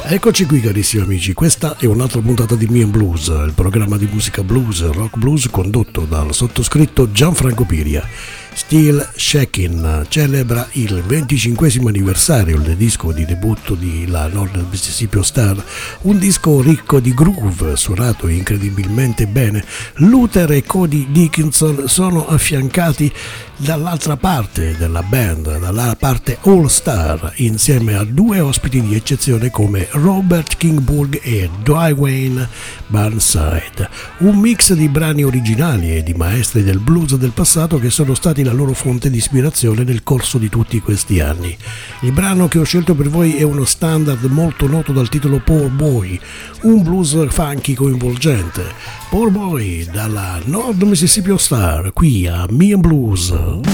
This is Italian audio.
Eccoci qui carissimi amici, questa è un'altra puntata di Me and Blues, il programma di musica blues e rock blues condotto dal sottoscritto Gianfranco Piria. Still Shakin' celebra il 25esimo anniversario del disco di debutto di La Northern Mississippi Star, un disco ricco di groove, suonato incredibilmente bene. Luther e Cody Dickinson sono affiancati dall'altra parte della band, dalla parte All Star, insieme a due ospiti di eccezione come Robert Kingburg e Dwayne Burnside, un mix di brani originali e di maestri del blues del passato che sono stati la loro fonte di ispirazione nel corso di tutti questi anni. Il brano che ho scelto per voi è uno standard molto noto dal titolo Poor Boy, un blues funky coinvolgente. Poor Boy dalla North Mississippi Star, qui a Me and Blues.